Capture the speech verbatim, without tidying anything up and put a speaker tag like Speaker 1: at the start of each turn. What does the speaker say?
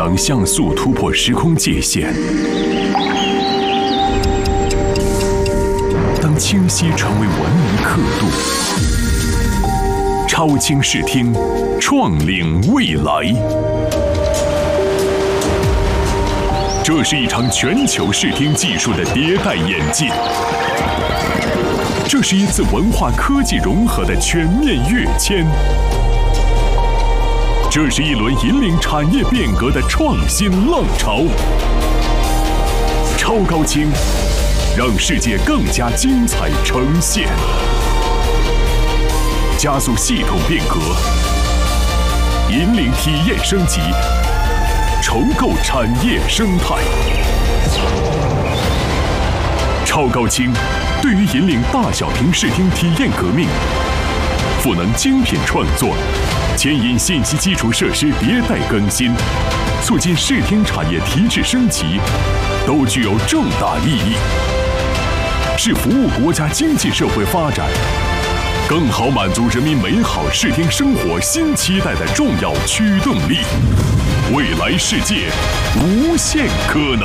Speaker 1: 当像素突破时空界限，当清晰成为文明刻度，超清视听，创领未来。这是一场全球视听技术的迭代演进，这是一次文化科技融合的全面跃迁，这是一轮引领产业变革的创新浪潮。超高清，让世界更加精彩呈现，加速系统变革，引领体验升级，重构产业生态。超高清对于引领大小屏视听体验革命，赋能精品创作，牵引信息基础设施迭代更新，促进视听产业提质升级，都具有重大意义，是服务国家经济社会发展，更好满足人民美好视听生活新期待的重要驱动力。未来世界，无限可能。